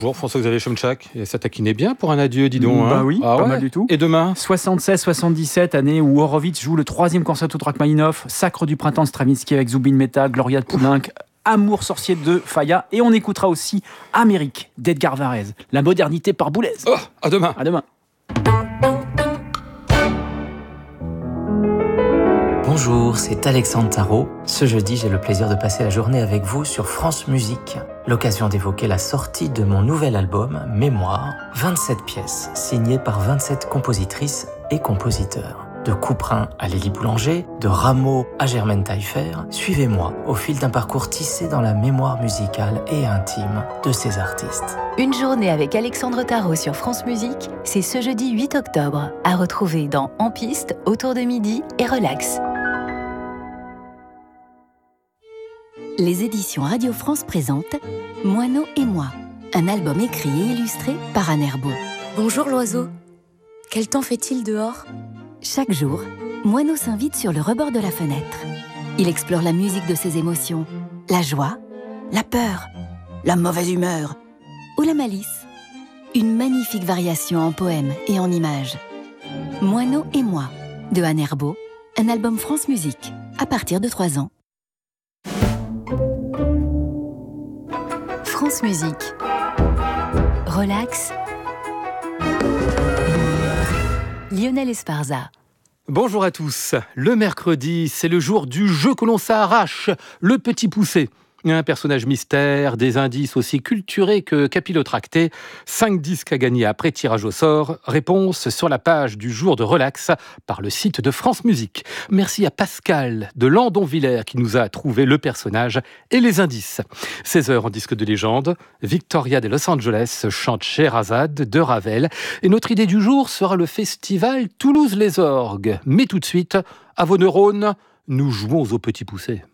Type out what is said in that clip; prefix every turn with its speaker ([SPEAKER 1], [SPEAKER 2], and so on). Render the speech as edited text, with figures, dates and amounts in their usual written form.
[SPEAKER 1] Bonjour François-Xavier Chomchak, et ça taquinait bien pour un adieu, dis donc.
[SPEAKER 2] Bah oui, pas mal du tout.
[SPEAKER 1] Et demain
[SPEAKER 2] 76-77, année où Horowitz joue le 3e concerto de Rachmaninov, Sacre du printemps de Stravinsky avec Zubin Mehta, Gloria de Poulenc, Amour sorcier de Falla, et on écoutera aussi Amérique d'Edgar Varèse, la modernité par Boulez.
[SPEAKER 1] Oh, à demain.
[SPEAKER 2] À demain.
[SPEAKER 3] Bonjour, c'est Alexandre Tarot. Ce jeudi, j'ai le plaisir de passer la journée avec vous sur France Musique. L'occasion d'évoquer la sortie de mon nouvel album, Mémoire, 27 pièces, signées par 27 compositrices et compositeurs. De Couperin à Lélie Boulanger, de Rameau à Germaine Taillefer, suivez-moi au fil d'un parcours tissé dans la mémoire musicale et intime de ces artistes.
[SPEAKER 4] Une journée avec Alexandre Tarot sur France Musique, c'est ce jeudi 8 octobre, à retrouver dans En Piste, Autour de midi et Relax.
[SPEAKER 5] Les éditions Radio France présentent Moineau et moi, un album écrit et illustré par Anne Herbeau.
[SPEAKER 6] Bonjour l'oiseau, quel temps fait-il dehors ?
[SPEAKER 5] Chaque jour, Moineau s'invite sur le rebord de la fenêtre. Il explore la musique de ses émotions, la joie, la peur, la mauvaise humeur ou la malice. Une magnifique variation en poèmes et en images. Moineau et moi, de Anne Herbeau, un album France Musique, à partir de 3 ans.
[SPEAKER 4] France Musique. Relax. Lionel Esparza.
[SPEAKER 1] Bonjour à tous. Le mercredi, c'est le jour du jeu que l'on s'arrache, le petit poussé. Un personnage mystère, des indices aussi culturés que capillotractés. 5 disques à gagner après tirage au sort. Réponse sur la page du jour de Relax par le site de France Musique. Merci à Pascal de Landonvillers qui nous a trouvé le personnage et les indices. 16h en disque de légende. Victoria de Los Angeles chante Sherazade de Ravel. Et notre idée du jour sera le festival Toulouse les Orgues. Mais tout de suite, à vos neurones, nous jouons au petit poussé.